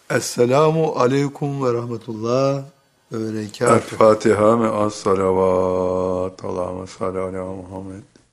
Esselamu aleyküm ve rahmetullah ve El berekatuhu. Fatiha me as salavat. Allahümme salli ala Muhammed.